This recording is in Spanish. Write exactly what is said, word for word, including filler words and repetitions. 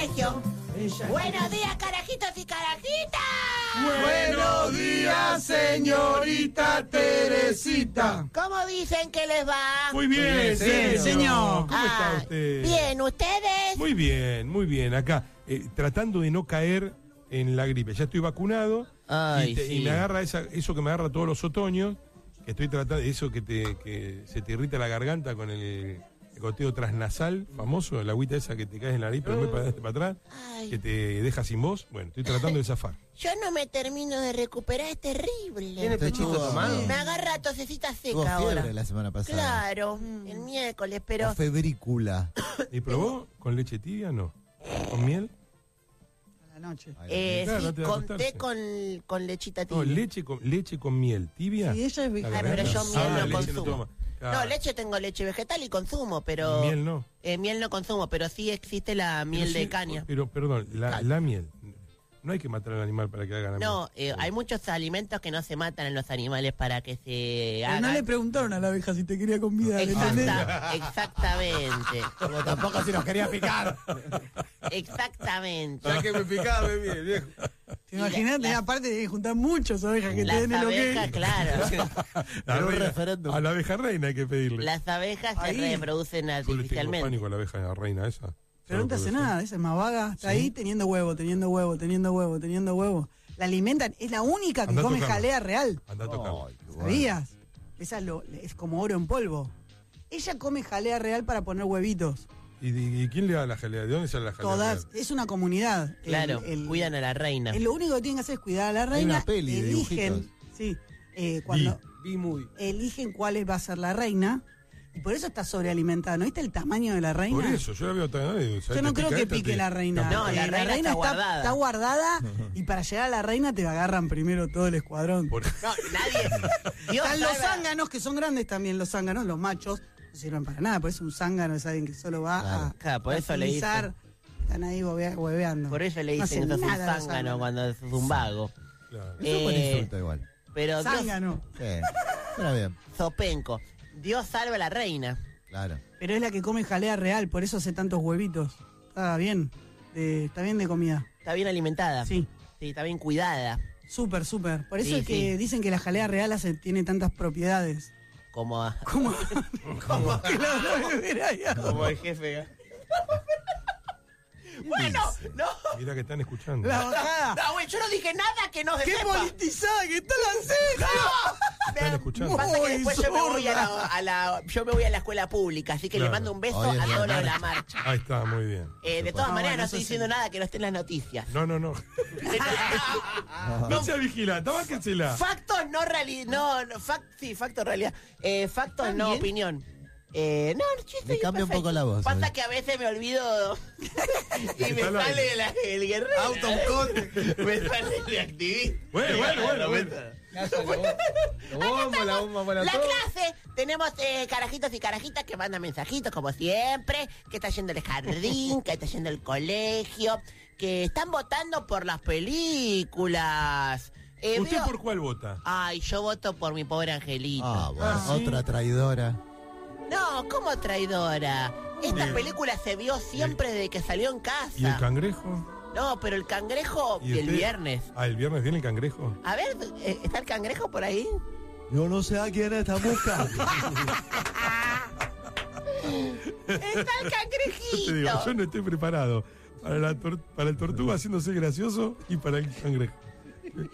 colegio. Buenos días, carajitos y carajitas. Buenos días, señorita Teresita. ¿Cómo dicen que les va? Muy bien, Muy bien, señor. señor. ¿Cómo está Ah, usted? Bien, ¿ustedes? Muy bien, muy bien. Acá, eh, tratando de no caer en la gripe. Ya estoy vacunado. Ay, y, te- sí. y me agarra esa, eso que me agarra todos los otoños. Que estoy tratando, eso que te que se te irrita la garganta con el, el goteo transnasal famoso, la agüita esa que te cae en la nariz, pero muy para adelante para atrás, Ay. que te deja sin voz. Bueno, estoy tratando de zafar. Yo no me termino de recuperar, es terrible. ¿Tiene pechito Tuvo- tomado? Me agarra tosecita Tuvo seca fiebre ahora. la semana pasada. Claro, el miércoles, pero... O febrícula. ¿Y probó con leche tibia? No. ¿Con miel? A la noche. Ay, Eh, Claro, sí, no te va a conté acostarse. con, con lechita No, tibia. leche con, leche con miel. ¿Tibia? Sí, ella es La vegana. Ah, pero garganta. yo miel Ah, no leche consumo. toma. No, Claro. leche tengo leche vegetal y consumo, pero... Miel no. Eh, miel no consumo, pero sí existe la miel Pero de sí, caña. Pero, perdón, la, la miel. No hay que matar al animal para que haga la No, miel. eh, hay muchos alimentos que no se matan en los animales para que se Pero hagan. no le preguntaron a la abeja si te quería convidar, ¿entendés? Exacta- exactamente, Como tampoco si nos quería picar. exactamente. Ya que me picaba, me bien, viejo. ¿Te imaginas? la- Aparte de juntar muchas abejas que te Las den el abejas, ok. claro, La Era un reina- referéndum. A la abeja reina hay que pedirle. las abejas se Ahí. reproducen Yo le tengo artificialmente. pánico a la abeja reina esa. Pero no te hace nada, esa es más vaga. Está ahí teniendo huevo, teniendo huevo, teniendo huevo, teniendo huevo. La alimentan, es la única que Andá a come tocarla. jalea real. Anda a tocar. Ay, qué bueno. ¿Sabías? Esa es, lo- es como oro en polvo. Ella come jalea real para poner huevitos. ¿Y, y- y quién le da la jalea? ¿De dónde sale la jalea? Todas, es una comunidad. El- Claro, el- cuidan a la reina. el- lo único que tienen que hacer es cuidar a la Hay reina. una peli de eligen, dibujitos. sí, eh, cuando Vi muy. eligen cuál va a ser la reina. Y por eso está sobrealimentada. ¿No viste el tamaño de la reina? Por eso, yo la veo tan. eh, Yo no creo que pique la reina. No, la Eh, reina está guardada. está guardada y para llegar a la reina te agarran primero todo el escuadrón. Por- No, nadie. Dios Están los salva- zánganos, que son grandes también, los zánganos, los machos, no sirven para nada, por eso un zángano es alguien que solo va Claro. a Claro, por eso le fertilizar. Están ahí hueve- hueveando. Por eso le No dicen que hacen sos un nada los zángano zánganos. cuando sos un vago. Claro. Es un buen Eh, insulto igual. Pero Dios, Zángano. Sí, suena bien. Zopenco. Dios salva a la reina. Claro. Pero es la que come jalea real, por eso hace tantos huevitos. Está bien, de- está bien de comida. Está bien alimentada. Sí. Sí, está bien cuidada. Súper, súper. Por eso Sí, es que sí. dicen que la jalea real hace- tiene tantas propiedades. Como, a- Como, como que la otra vez era ya. como el jefe. Bueno, no. Mira que están escuchando. La bajada. No, güey, yo no dije nada que no se ¡Qué sepa. politizada que está la ceja! Están escuchando. Pasa que Muy después yo me voy a la, zorra. a la- yo me voy a la escuela pública, así que Claro. le mando un beso Oye, a todos los de Leonardo. la marcha. Ahí está, muy bien. Eh, de todas Ah, maneras bueno, no eso estoy sí. diciendo nada que no esté en las noticias. No, no, no. No sea vigilante, báquensela. Factos no realidad. No, no fac- sí, factos realidad. Eh, factos no bien? opinión. Eh, no, yo estoy Le cambia un perfecto. poco la voz, Pasa ¿eh? que a veces me olvido y me Está al sale aire. la- el guerrero. Autoconte. Me sale el activista. Bueno, bueno, bueno, bueno. La bomba, la bomba para La todos. clase, tenemos eh, carajitos y carajitas que mandan mensajitos como siempre, que está yendo el jardín, que está yendo el colegio, que están votando por las películas. Eh, ¿Usted veo- por cuál vota? Ay, yo voto por mi pobre angelito. Ah, bueno, Ah, sí. otra traidora. No, ¿cómo traidora? Esta Bien. película se vio siempre desde que salió en casa. ¿Y el cangrejo? No, pero el cangrejo ¿Y el usted? viernes. Ah, el viernes viene el cangrejo. A ver, eh, ¿está el cangrejo por ahí? Yo no sé a quién está buscando. Está el Yo cangrejito. te digo, yo no estoy preparado para, la tor- para el tortuga haciéndose gracioso y para el cangrejo.